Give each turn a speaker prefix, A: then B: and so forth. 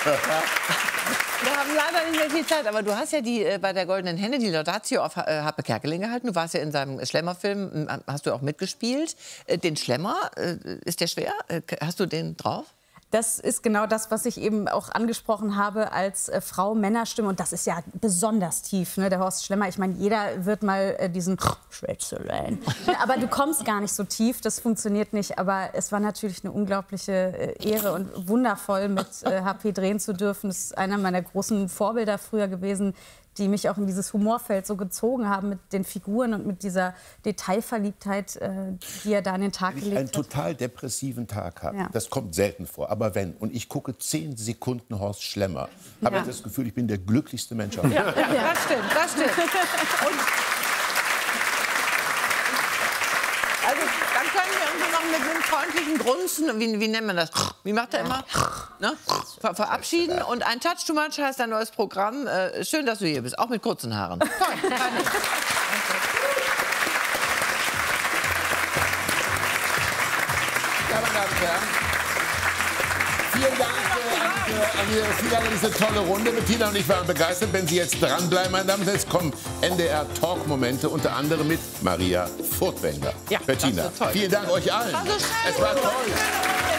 A: Wir haben leider nicht mehr viel Zeit, aber du hast ja bei der Goldenen Henne die Laudatio auf Harpe Kerkeling gehalten. Du warst ja in seinem Schlemmer-Film, hast du auch mitgespielt. Den Schlemmer, ist der schwer? Hast du den drauf?
B: Das ist genau das, was ich eben auch angesprochen habe als Frau-Männer-Stimme. Und das ist ja besonders tief, ne? Der Horst Schlemmer. Ich meine, jeder wird mal diesen Schwätzelein. Aber du kommst gar nicht so tief, das funktioniert nicht. Aber es war natürlich eine unglaubliche Ehre und wundervoll, mit HP drehen zu dürfen. Das ist einer meiner großen Vorbilder früher gewesen, die mich auch in dieses Humorfeld so gezogen haben mit den Figuren und mit dieser Detailverliebtheit, die er da an den Tag gelegt hat.
C: Wenn ich einen total depressiven Tag habe, das kommt selten vor, aber wenn, und ich gucke 10 Sekunden Horst Schlemmer, habe ich das Gefühl, ich bin der glücklichste Mensch auf der Welt.
A: Ja, das stimmt, das stimmt. Und also, dann können wir uns noch mit einem freundlichen Grunzen, wie nennt man das? Wie macht er immer? Ne? Verabschieden. Und ein Touch too much heißt ein neues Programm. Schön, dass du hier bist, auch mit kurzen Haaren. Toll.
C: Ja, meine Damen und Herren, vielen Dank für diese tolle Runde. Bettina und ich waren begeistert. Wenn Sie jetzt dranbleiben, meine Damen und Herren, jetzt kommen NDR-Talk-Momente, unter anderem mit Maria Furtwängler.
A: Ja,
C: Bettina, vielen Dank euch allen.
A: Also
C: es war toll.